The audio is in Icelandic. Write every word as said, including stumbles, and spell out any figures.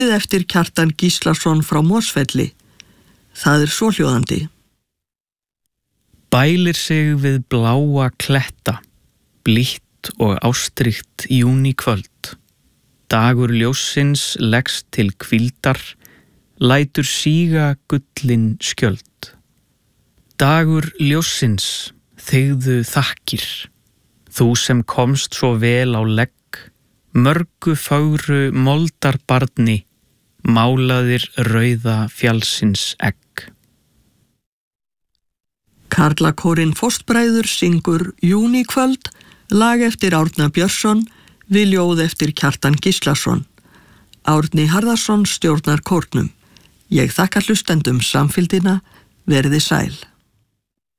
eftir Kjartan Gíslason frá Mosfelli. Það er svohljóðandi. Bælir sig við bláa kletta, blítt og ástríkt júní kvöld. Dagur ljóssins leggst til hvíldar, lætur síga gullin skjöld. Dagur ljóssins, þegðu þakkir, þú sem komst svo vel á legg, mörgu fögru moldarbarni, málaðir rauða fjallsins egg. Karlakórinn Fóstbræður syngur Júní kvöld, lag eftir Árna Björnsson, við ljóð eftir Kjartan Gíslason. Árni Harðarsson stjórnar kórnum. Ég þakka hlustendum samfylgdina, verði sæl.